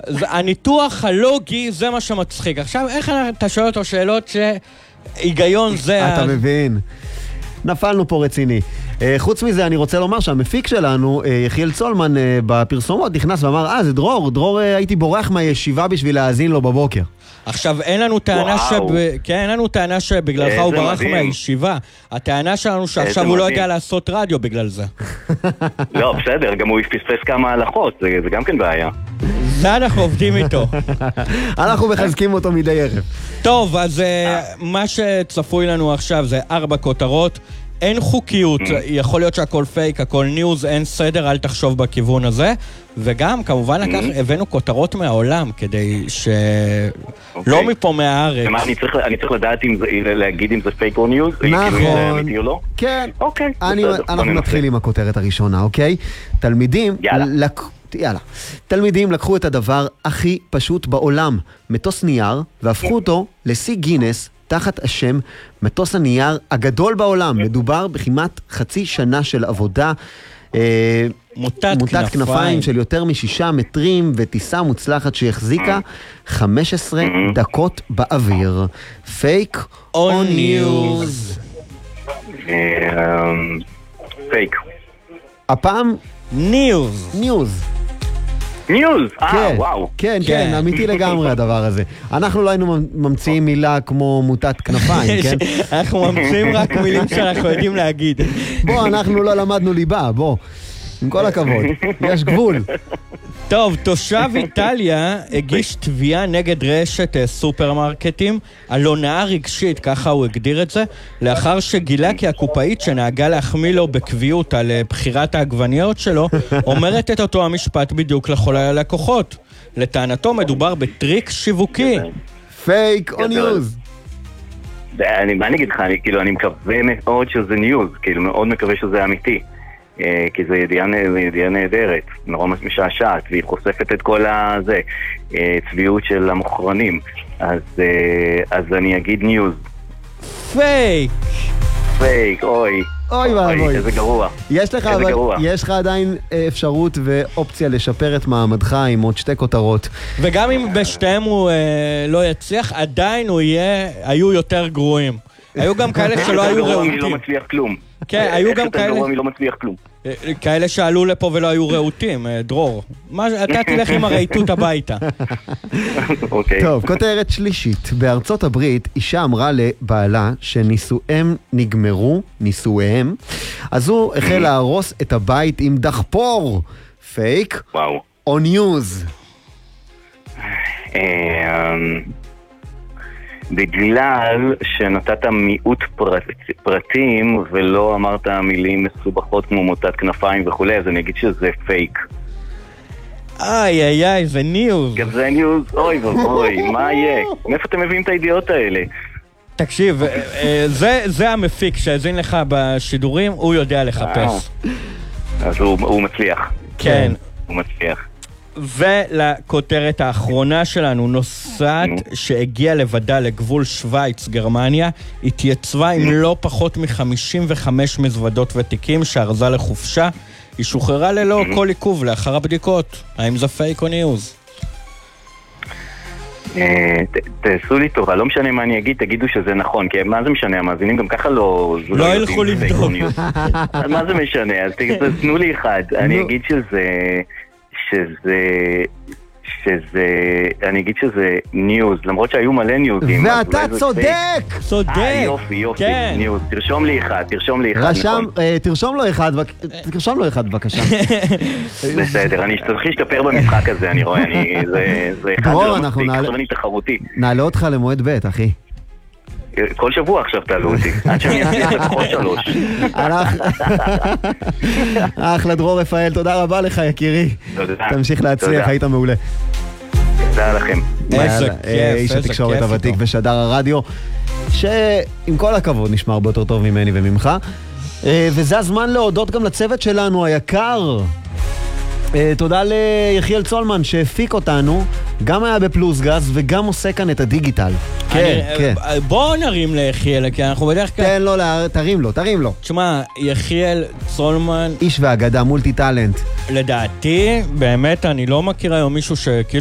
הניתוח הלוגי זה מה שמצחיק. עכשיו, איך אתה שואל אותו שאלות שהיגיון זה... אתה מבין. נפלנו פה רציני. חוץ מזה, אני רוצה לומר שהמפיק שלנו, יחיאל צולמן, בפרסומות נכנס ואמר, זה דרור, הייתי בורח מהישיבה בשביל להאזין לו בבוקר. עכשיו, אין לנו טענה שבגללך הוא ברח מהישיבה. הטענה שלנו שעכשיו הוא לא יודע לעשות רדיו בגלל זה. לא, בסדר, גם הוא יפספס כמה הלכות, זה גם כן בעיה. זה אנחנו עובדים איתו. אנחנו מחזקים אותו מדי ערב. טוב, אז מה שצפוי לנו עכשיו זה 4 כותרות. אין חוקיות, יכול להיות שהכל פייק, הכל ניוז, אין סדר, אל תחשוב בכיוון הזה. וגם, כמובן, הבאנו כותרות מהעולם, כדי לא מפה מהארץ. ומה, אני צריך לדעת להגיד אם זה פייק או ניוז? נכון. כן. אוקיי. אנחנו נתחיל עם הכותרת הראשונה, אוקיי? תלמידים לקחו את הדבר הכי פשוט בעולם, מטוס נייר, והפכו אותו לשיא גינס, תחת השם מטוס הנייר הגדול בעולם. מדובר בכמעט חצי שנה של עבודה, מוטת כנפיים של יותר מ6 מטרים, וטיסה מוצלחת שהחזיקה 15 דקות באוויר. פייק או ניוז? פייק. הפעם ניוז. ניוז, וואו. כן, אמיתי לגמרי הדבר הזה. אנחנו לא היינו ממציאים מילה כמו מוטת כנפיים, כן? אנחנו ממציאים רק מילים שאנחנו יודעים להגיד. אנחנו לא למדנו ליבה, עם כל הכבוד, יש גבול. טוב, תושב איטליה הגיש תביעה נגד רשת סופרמרקטים על הונאה רגשית, ככה הוא הגדיר את זה, לאחר שגילה כי הקופאית שנהגה להחמיא לו בקביעות על בחירת העגבניות שלו, אומרת את אותו המשפט בדיוק לכל הלקוחות. לטענתו מדובר בטריק שיווקי. פייק או ניוז? מה אני אגיד לך, אני מקווה מאוד שזה ניוז, מאוד מקווה שזה אמיתי. כי זו ידיעה נהדרת, נורא משעשעת, והיא חושפת את כל צביעות של המוכרנים. אז אני אגיד ניוז. פייק, אוי, איזה גרוע. יש לך עדיין אפשרות ואופציה לשפר את מעמדך עם עוד 2 כותרות. וגם אם בשתיהם הוא לא יצליח, עדיין היו יותר גרועים. היו גם כאלה שלא היו ראותים. אני לא מצליח כלום. כן, היו גם כאלה... אני לא מצליח כלום. כאלה שעלו לפה ולא היו ראותים, דרור. אתה תלך עם הרהיטות הביתה. טוב, כותרת שלישית. בארצות הברית, אישה אמרה לבעלה שנישואיהם נגמרו, אז הוא החל להרוס את הבית עם דחפור. פייק או ניוז? בגלל שנתת מיעוט פרטים ולא אמרת מילים מסובכות כמו מוטת כנפיים וכולי, אז אני אגיד שזה פייק. זה ניוז. גם זה ניוז, אוי, מה יהיה? מאיפה אתם מביאים את הידיעות האלה? תקשיב, זה המפיק שהזין לך בשידורים, הוא יודע לחפש. אז הוא מצליח. כן. הוא מצליח. ולכותרת האחרונה שלנו, נוסעת שהגיעה לבדה לגבול שוויץ, גרמניה, התייצבה עם לא פחות מ-55 מזוודות ותיקים שארזה לחופשה. היא שוחררה ללא כל עיכוב לאחר הבדיקות. האם זה פייק או ניוז? תעשו לי טובה, לא משנה מה אני אגיד, תגידו שזה נכון, כי מה זה משנה? המאזינים גם ככה לא ילכו לבדוק. מה זה משנה? אז תנו לי אחד. אני אגיד אני אגיד שזה ניוז, למרות שהיו מלא ניוזים. ואתה צודק! יופי, ניוז. תרשום לי אחד. תרשום לו אחד, בבקשה. בסדר, אני צריך להשתפר במשחק הזה, אני רואה, זה אחד לא מספיק, עכשיו אני תחרותי. נעלה אותך למועד ב', אחי. כל שבוע עכשיו תעלו אותי, עד שאני אצליח לפחות 3. אחלה דרור רפאל, תודה רבה לך יקירי. תודה. תמשיך להצליח, היית מעולה. תודה לכם. איש התקשורת הוותיק ושדר הרדיו, שעם כל הכבוד נשמע הרבה יותר טוב ממני וממך. וזה הזמן להודות גם לצוות שלנו היקר. תודה ליחיאל צולמן שהפיק אותנו, גם היה בפלוס גז וגם עושה כאן את הדיגיטל. כן. בואו נרים ליחיאל, כי אנחנו בדרך כלל... תן לו, תרים לו. תשמע, יחיאל צולמן... איש ואגדה, מולטי טלנט. לדעתי, באמת, אני לא מכיר היום מישהו